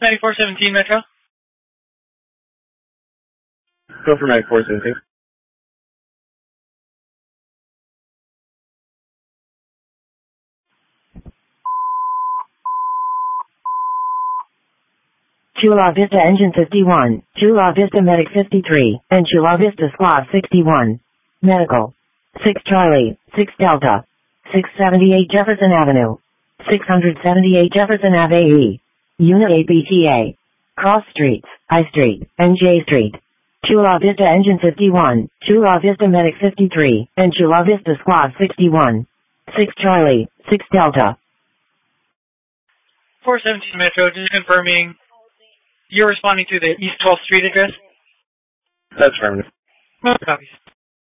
9417 Metro. Go for 9417. Chula Vista Engine 51, Chula Vista Medic 53, and Chula Vista Squad 61. Medical. 6 Charlie, 6 Delta. 678 Jefferson Avenue. 678 Jefferson Ave. Unit APTA. Cross Streets, I Street, and J Street. Chula Vista Engine 51, Chula Vista Medic 53, and Chula Vista Squad 61. 6 Charlie, 6 Delta. 417 Metro, just confirming you're responding to the East 12th Street address? That's affirmative. No copies.